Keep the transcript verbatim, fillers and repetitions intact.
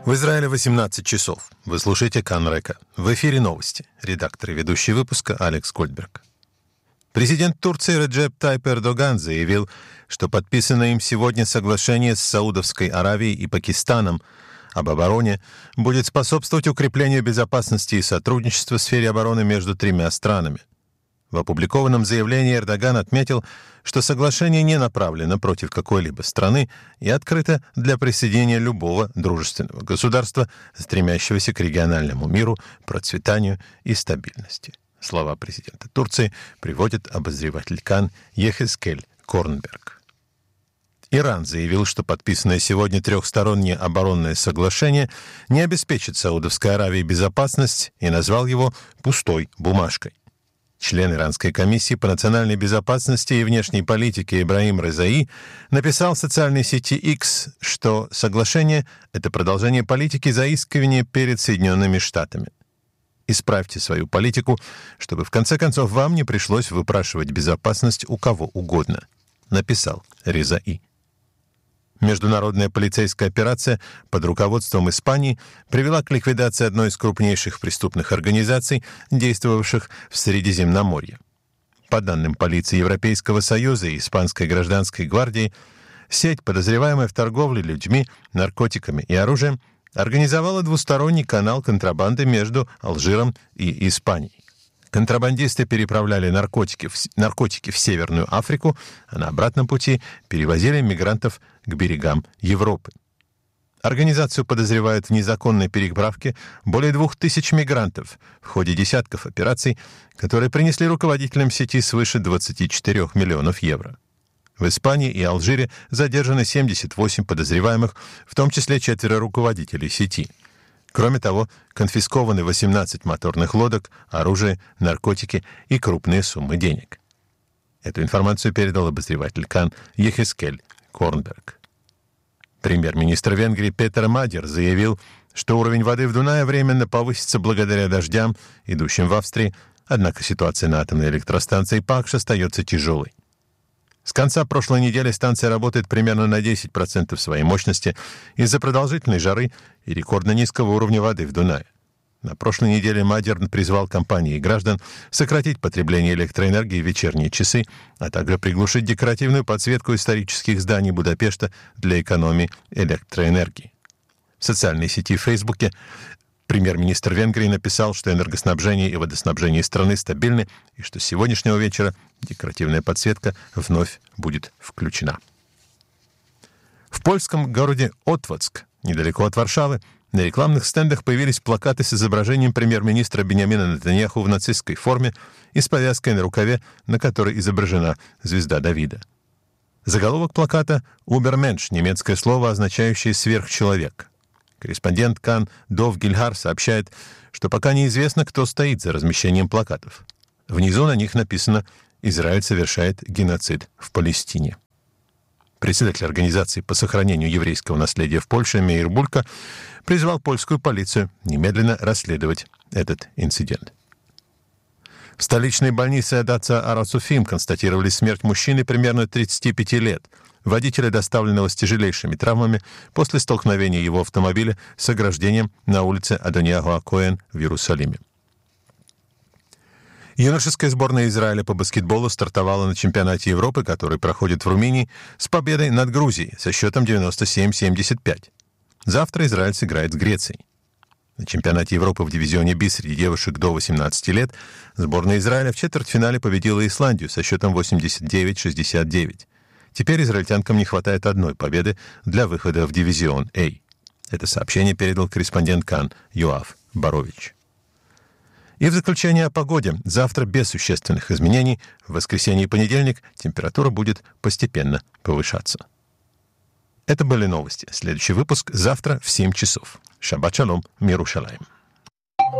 В Израиле восемнадцать часов. Вы слушаете Кан Река. В эфире новости. Редактор и ведущий выпуска Алекс Гольдберг. Президент Турции Реджеп Тайип Эрдоган заявил, что подписанное им сегодня соглашение с Саудовской Аравией и Пакистаном об обороне будет способствовать укреплению безопасности и сотрудничества в сфере обороны между тремя странами. В опубликованном заявлении Эрдоган отметил, что соглашение не направлено против какой-либо страны и открыто для присоединения любого дружественного государства, стремящегося к региональному миру, процветанию и стабильности. Слова президента Турции приводит обозреватель Кан Ехескель Корнберг. Иран заявил, что подписанное сегодня трехстороннее оборонное соглашение не обеспечит Саудовской Аравии безопасность и назвал его «пустой бумажкой». Член Иранской комиссии по национальной безопасности и внешней политике Ибрахим Резаи написал в социальной сети X, что соглашение — это продолжение политики заискивания перед Соединенными Штатами. Исправьте свою политику, чтобы в конце концов вам не пришлось выпрашивать безопасность у кого угодно, написал Резаи. Международная полицейская операция под руководством Испании привела к ликвидации одной из крупнейших преступных организаций, действовавших в Средиземноморье. По данным полиции Европейского Союза и Испанской гражданской гвардии, сеть, подозреваемая в торговле людьми, наркотиками и оружием, организовала двусторонний канал контрабанды между Алжиром и Испанией. Контрабандисты переправляли наркотики в, наркотики в Северную Африку, а на обратном пути перевозили мигрантов к берегам Европы. Организацию подозревают в незаконной переправке более двух тысяч мигрантов в ходе десятков операций, которые принесли руководителям сети свыше двадцати четырёх миллионов евро. В Испании и Алжире задержаны семьдесят восемь подозреваемых, в том числе четверо руководителей сети. Кроме того, конфискованы восемнадцать моторных лодок, оружие, наркотики и крупные суммы денег. Эту информацию передал обозреватель Кан Ехескель Корнберг. Премьер-министр Венгрии Петер Мадер заявил, что уровень воды в Дунае временно повысится благодаря дождям, идущим в Австрии, однако ситуация на атомной электростанции Пакш остается тяжелой. С конца прошлой недели станция работает примерно на десять процентов своей мощности из-за продолжительной жары и рекордно низкого уровня воды в Дунае. На прошлой неделе Мадер призвал компании и граждан сократить потребление электроэнергии в вечерние часы, а также приглушить декоративную подсветку исторических зданий Будапешта для экономии электроэнергии. В социальной сети в Фейсбуке премьер-министр Венгрии написал, что энергоснабжение и водоснабжение страны стабильны и что с сегодняшнего вечера декоративная подсветка вновь будет включена. В польском городе Отвоцк, недалеко от Варшавы, на рекламных стендах появились плакаты с изображением премьер-министра Биньямина Нетаньяху в нацистской форме и с повязкой на рукаве, на которой изображена звезда Давида. Заголовок плаката «Уберменш» — немецкое слово, означающее «сверхчеловек». Корреспондент Кан Дов Гильгар сообщает, что пока неизвестно, кто стоит за размещением плакатов. Внизу на них написано «Израиль совершает геноцид в Палестине». Председатель организации по сохранению еврейского наследия в Польше Мейер Булька призвал польскую полицию немедленно расследовать этот инцидент. В столичной больнице Адаца Ар-Цуфим констатировали смерть мужчины примерно тридцати пяти лет, водителя, доставленного с тяжелейшими травмами после столкновения его автомобиля с ограждением на улице Адониягу а-Коэн в Иерусалиме. Юношеская сборная Израиля по баскетболу стартовала на чемпионате Европы, который проходит в Румынии, с победой над Грузией со счетом девяносто семь семьдесят пять. Завтра Израиль сыграет с Грецией. На чемпионате Европы в дивизионе Би среди девушек до восемнадцати лет сборная Израиля в четвертьфинале победила Исландию со счетом восемьдесят девять шестьдесят девять. Теперь израильтянкам не хватает одной победы для выхода в дивизион А. Это сообщение передал корреспондент Кан Йоав Борович. И в заключение о погоде. Завтра без существенных изменений. В воскресенье и понедельник температура будет постепенно повышаться. Это были новости. Следующий выпуск завтра в семь часов. Шаббат шалом, мир Иерушалаим.